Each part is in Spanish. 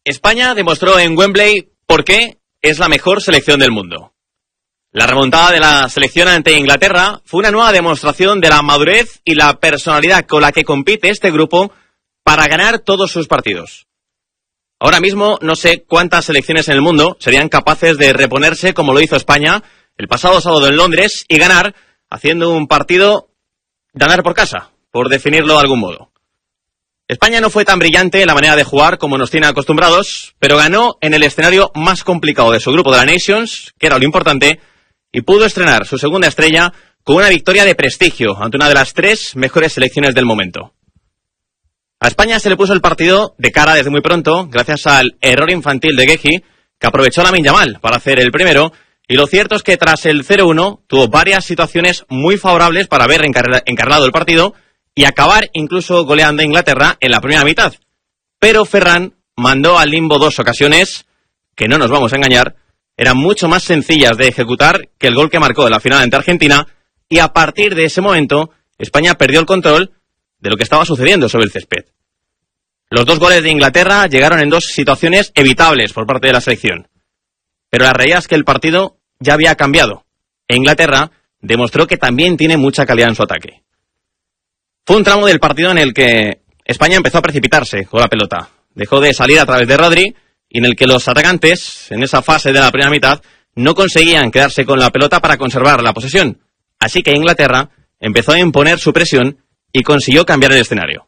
España demostró en Wembley por qué es la mejor selección del mundo. La remontada de la selección ante Inglaterra fue una nueva demostración de la madurez y la personalidad con la que compite este grupo para ganar todos sus partidos. Ahora mismo no sé cuántas selecciones en el mundo serían capaces de reponerse como lo hizo España el pasado sábado en Londres y ganar haciendo un partido ganar por casa, por definirlo de algún modo. España no fue tan brillante en la manera de jugar como nos tiene acostumbrados, pero ganó en el escenario más complicado de su grupo de la Nations, que era lo importante, y pudo estrenar su segunda estrella con una victoria de prestigio ante una de las 3 mejores selecciones del momento. A España se le puso el partido de cara desde muy pronto, gracias al error infantil de Guehi, que aprovechó Lamine Yamal para hacer el primero, y lo cierto es que tras el 0-1 tuvo varias situaciones muy favorables para haber encarrilado el partido y acabar incluso goleando a Inglaterra en la primera mitad. Pero Ferran mandó al limbo 2 ocasiones, que no nos vamos a engañar, eran mucho más sencillas de ejecutar que el gol que marcó en la final ante Argentina, y a partir de ese momento España perdió el control de lo que estaba sucediendo sobre el césped. Los 2 goles de Inglaterra llegaron en 2 situaciones evitables por parte de la selección. Pero la realidad es que el partido ya había cambiado, e Inglaterra demostró que también tiene mucha calidad en su ataque. Fue un tramo del partido en el que España empezó a precipitarse con la pelota. Dejó de salir a través de Rodri, y en el que los atacantes, en esa fase de la primera mitad, no conseguían quedarse con la pelota para conservar la posesión. Así que Inglaterra empezó a imponer su presión y consiguió cambiar el escenario.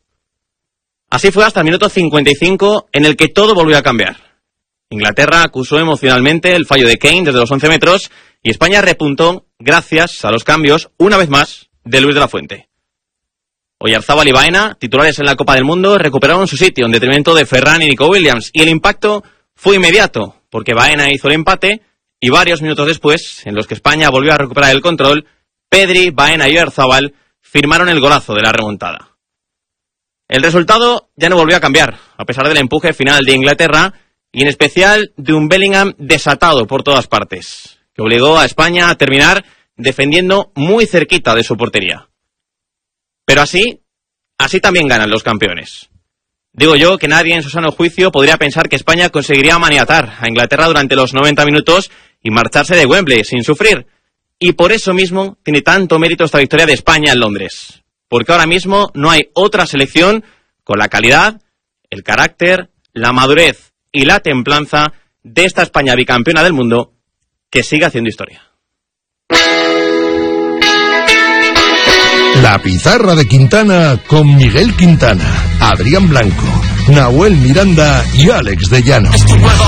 Así fue hasta el minuto 55, en el que todo volvió a cambiar. Inglaterra acusó emocionalmente el fallo de Kane desde los 11 metros y España repuntó gracias a los cambios, una vez más, de Luis de la Fuente. Oyarzábal y Baena, titulares en la Copa del Mundo, recuperaron su sitio en detrimento de Ferran y Nico Williams, y el impacto fue inmediato, porque Baena hizo el empate y varios minutos después, en los que España volvió a recuperar el control, Pedri, Baena y Oyarzábal firmaron el golazo de la remontada. El resultado ya no volvió a cambiar, a pesar del empuje final de Inglaterra y en especial de un Bellingham desatado por todas partes, que obligó a España a terminar defendiendo muy cerquita de su portería. Pero así también ganan los campeones. Digo yo que nadie en su sano juicio podría pensar que España conseguiría maniatar a Inglaterra durante los 90 minutos y marcharse de Wembley sin sufrir. Y por eso mismo tiene tanto mérito esta victoria de España en Londres. Porque ahora mismo no hay otra selección con la calidad, el carácter, la madurez y la templanza de esta España bicampeona del mundo que sigue haciendo historia. La pizarra de Quintana con Miguel Quintana, Adrián Blanco, Nahuel Miranda y Alex de Llano.